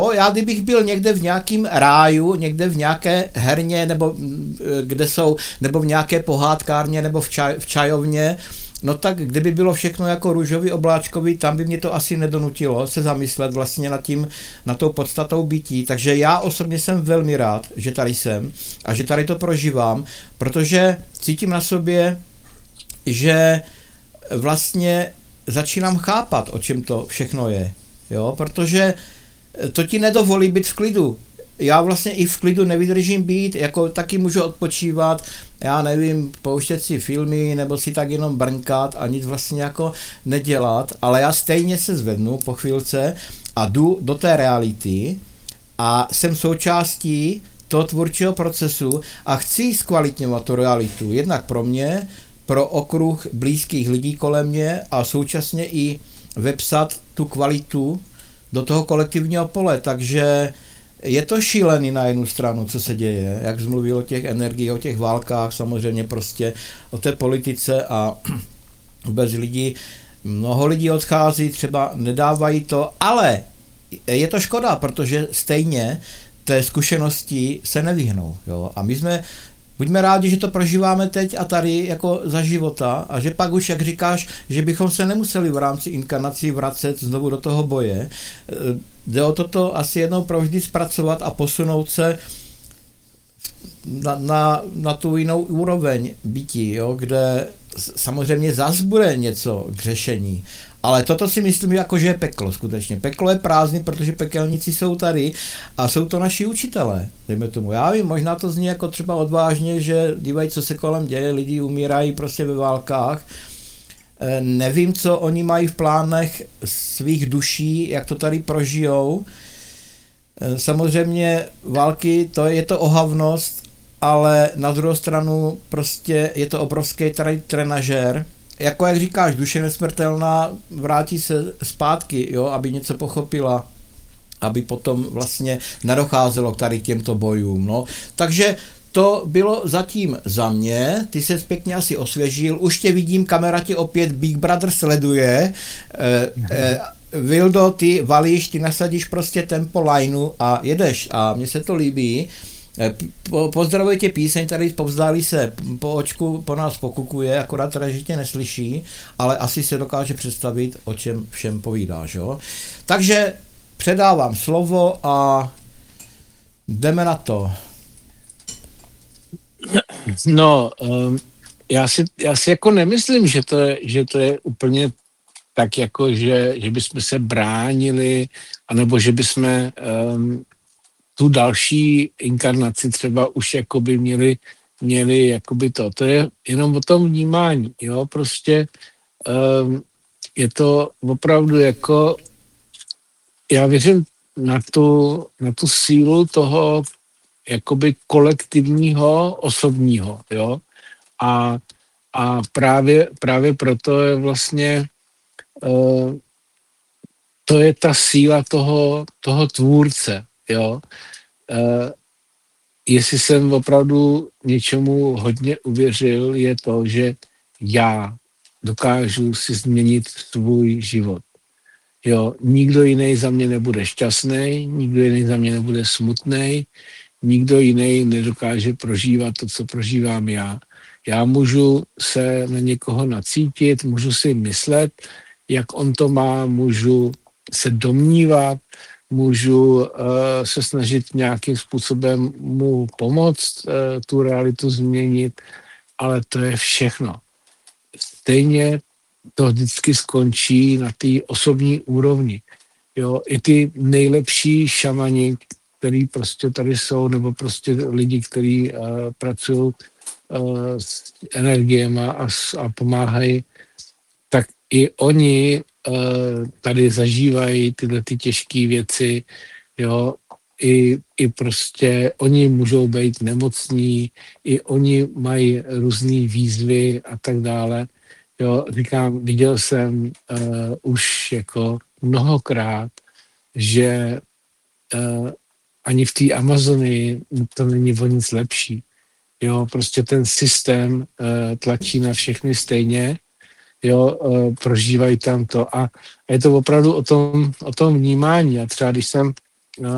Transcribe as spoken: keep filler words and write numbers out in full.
O, já kdybych byl někde v nějakém ráju, někde v nějaké herně, nebo mm, kde jsou, nebo v nějaké pohádkárně, nebo v, čaj, v čajovně, no tak kdyby bylo všechno jako růžový, obláčkový, tam by mě to asi nedonutilo se zamyslet vlastně nad tím, na tou podstatou bytí. Takže já osobně jsem velmi rád, že tady jsem a že tady to prožívám, protože cítím na sobě, že vlastně začínám chápat, o čem to všechno je. Jo, protože to ti nedovolí být v klidu. Já vlastně i v klidu nevydržím být, jako taky můžu odpočívat, já nevím, pouštět si filmy, nebo si tak jenom brnkat a nic vlastně jako nedělat, ale já stejně se zvednu po chvílce a jdu do té reality a jsem součástí toho tvůrčího procesu a chci zkvalitňovat tu realitu, jednak pro mě, pro okruh blízkých lidí kolem mě a současně i vepsat tu kvalitu do toho kolektivního pole, takže je to šílený na jednu stranu, co se děje, jak jsi mluvil o těch energiích, o těch válkách, samozřejmě prostě o té politice a vůbec lidí, mnoho lidí odchází, třeba nedávají to, ale je to škoda, protože stejně té zkušenosti se nevyhnou. Jo? A my jsme, buďme rádi, že to prožíváme teď a tady jako za života a že pak už, jak říkáš, že bychom se nemuseli v rámci inkarnací vracet znovu do toho boje. Jde o toto asi jednou provždy zpracovat a posunout se na, na, na tu jinou úroveň bytí, jo, kde samozřejmě zas bude něco k řešení. Ale toto si myslím, jako, že je peklo skutečně. Peklo je prázdný, protože pekelníci jsou tady a jsou to naši učitelé, dejme tomu. Já vím, možná to zní jako třeba odvážně, že dívají, co se kolem děje, lidi umírají prostě ve válkách. Nevím, co oni mají v plánech svých duší, jak to tady prožijou. Samozřejmě války, to je to ohavnost, ale na druhou stranu prostě je to obrovský tady trenažér. Jako jak říkáš, duše nesmrtelná vrátí se zpátky, jo, aby něco pochopila, aby potom vlastně nedocházelo k tady těmto bojům. No. Takže to bylo zatím za mě, ty ses pěkně asi osvěžil, už tě vidím, kamera tě opět Big Brother sleduje, e, e, Vildo, ty valíš, ty nasadíš prostě tempo lineu a jedeš a mně se to líbí. Po, pozdravuji tě píseň, tady povzdálí se po očku, po nás pokukuje, akorát teda, že tě neslyší, ale asi se dokáže představit, o čem všem povídáš, jo. Takže předávám slovo a jdeme na to. No, um, já, si, já si jako nemyslím, že to je, že to je úplně tak jako, že, že bychom se bránili, anebo že bychom um, tu další inkarnaci třeba už jakoby měli, měli jakoby to. To je jenom o tom vnímání, jo, prostě um, je to opravdu jako, já věřím na tu, na tu sílu toho jakoby kolektivního, osobního, jo, a, a právě, právě proto je vlastně uh, to je ta síla toho, toho tvůrce, jo. Uh, jestli jsem opravdu něčemu hodně uvěřil, je to, že já dokážu si změnit svůj život. Jo, nikdo jiný za mě nebude šťastný, nikdo jiný za mě nebude smutný, nikdo jiný nedokáže prožívat to, co prožívám já. Já můžu se na někoho nacítit, můžu si myslet, jak on to má, můžu se domnívat, můžu uh, se snažit nějakým způsobem mu pomoct uh, tu realitu změnit, ale to je všechno. Stejně to vždycky skončí na té osobní úrovni. Jo, i ty nejlepší šamani, který prostě tady jsou, nebo prostě lidi, kteří uh, pracují uh, s energiemi a, a pomáhají, tak i oni uh, tady zažívají tyhle ty těžké věci, jo, i, i prostě oni můžou být nemocní, i oni mají různé výzvy a tak dále. Jo, říkám, viděl jsem uh, už jako mnohokrát, že uh, ani v té Amazonii to není o nic lepší. Jo, prostě ten systém uh, tlačí na všechny stejně, jo, uh, prožívají tam to a je to opravdu o tom, o tom vnímání. A třeba když jsem